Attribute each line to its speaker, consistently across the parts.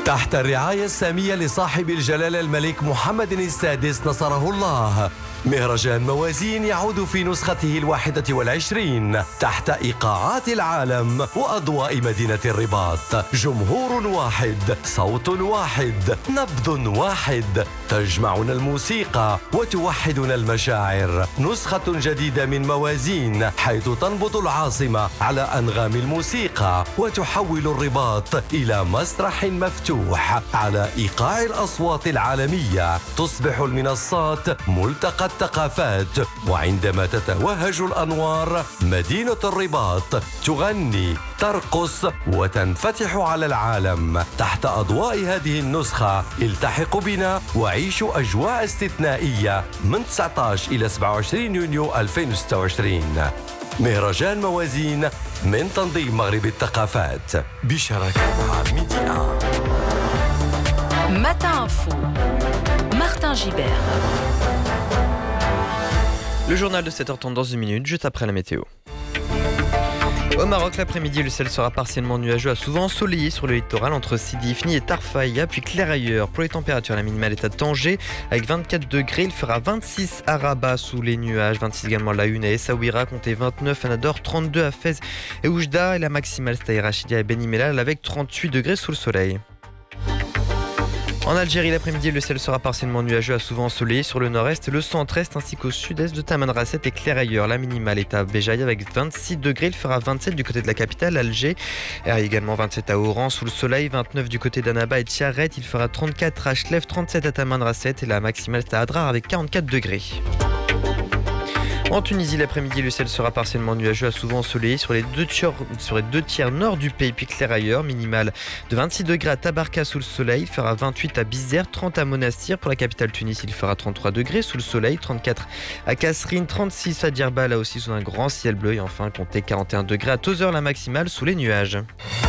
Speaker 1: تحت الرعاية السامية لصاحب الجلالة الملك محمد السادس نصره الله، مهرجان موازين يعود في نسخته 21 تحت إيقاعات العالم وأضواء مدينة الرباط. جمهور واحد، صوت واحد، نبض واحد، تجمعنا الموسيقى وتوحدنا المشاعر. نسخة جديدة من موازين، حيث تنبض العاصمة على أنغام الموسيقى وتحول الرباط إلى مسرح مفتوح على إيقاع الأصوات العالمية. تصبح المنصات ملتقى الثقافات، وعندما تتوهج الأنوار مدينة الرباط تغني، ترقص وتنفتح على العالم. تحت أضواء هذه النسخة التحقوا بنا وعيشوا أجواء استثنائية من 19 إلى 27 يونيو 2026. مهرجان موازين من تنظيم مغرب الثقافات بشراكة مع ميديا.
Speaker 2: Matin Info, Martin Gibert.
Speaker 3: Le journal de 7h30 dans une minute, juste après la météo. Au Maroc, l'après-midi, le ciel sera partiellement nuageux à souvent ensoleillé sur le littoral entre Sidi Ifni et Tarfaya, puis clair ailleurs. Pour les températures, la minimale est à Tanger avec 24 degrés. Il fera 26 à Rabat sous les nuages, 26 également à La Une et Essaouira, comptez 29 à Nador, 32 à Fès et Oujda, et la maximale c'est à Rachidia et Beni Mellal avec 38 degrés sous le soleil. En Algérie, l'après-midi, le ciel sera partiellement nuageux à souvent ensoleillé sur le nord-est, le centre-est ainsi qu'au sud-est de Tamanrasset et clair ailleurs. La minimale est à Béjaïa avec 26 degrés. Il fera 27 du côté de la capitale, Alger. Et également 27 à Oran sous le soleil, 29 du côté d'Annaba et Tiaret. Il fera 34 à Chlef, 37 à Tamanrasset et la maximale est à Adrar avec 44 degrés. En Tunisie, l'après-midi, le ciel sera partiellement nuageux à souvent ensoleillé sur les deux tiers nord du pays, puis clair ailleurs. Minimale de 26 degrés à Tabarka sous le soleil. Il fera 28 à Bizerte, 30 à Monastir. Pour la capitale Tunis, il fera 33 degrés sous le soleil, 34 à Kasserine, 36 à Djerba, là aussi sous un grand ciel bleu. Et enfin, comptez 41 degrés à Tozeur, la maximale sous les nuages.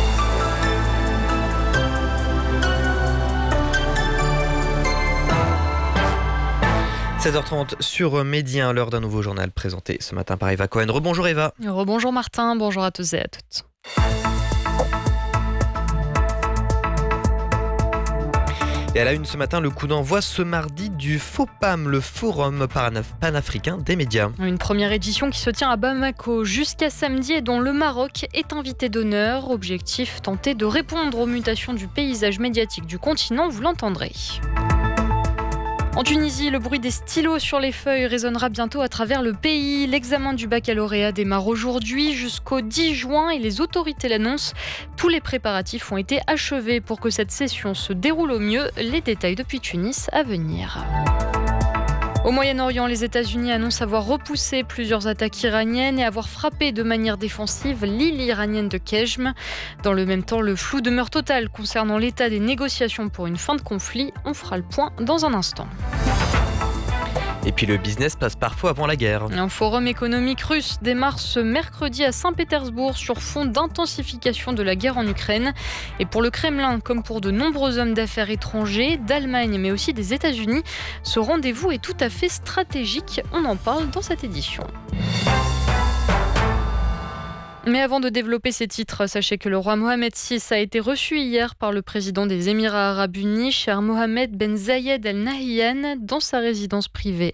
Speaker 3: « 16h30 sur Média, l'heure d'un nouveau journal présenté ce matin par Eva Cohen. Rebonjour Eva.
Speaker 4: Rebonjour Martin, bonjour à tous et à toutes.
Speaker 3: Et à la une ce matin, le coup d'envoi ce mardi du FOPAM, le Forum panafricain des médias.
Speaker 4: Une première édition qui se tient à Bamako jusqu'à samedi et dont le Maroc est invité d'honneur. Objectif, tenter de répondre aux mutations du paysage médiatique du continent, vous l'entendrez. En Tunisie, le bruit des stylos sur les feuilles résonnera bientôt à travers le pays. L'examen du baccalauréat démarre aujourd'hui jusqu'au 10 juin et les autorités l'annoncent. Tous les préparatifs ont été achevés pour que cette session se déroule au mieux. Les détails depuis Tunis à venir. Au Moyen-Orient, les États-Unis annoncent avoir repoussé plusieurs attaques iraniennes et avoir frappé de manière défensive l'île iranienne de Kejm. Dans le même temps, le flou demeure total concernant l'état des négociations pour une fin de conflit. On fera le point dans un instant.
Speaker 3: Et puis le business passe parfois avant la guerre.
Speaker 4: Un forum économique russe démarre ce mercredi à Saint-Pétersbourg sur fond d'intensification de la guerre en Ukraine. Et pour le Kremlin, comme pour de nombreux hommes d'affaires étrangers, d'Allemagne mais aussi des États-Unis, ce rendez-vous est tout à fait stratégique. On en parle dans cette édition. Mais avant de développer ces titres, sachez que le roi Mohamed VI a été reçu hier par le président des Émirats arabes unis, Cheikh Mohammed Ben Zayed Al Nahyan, dans sa résidence privée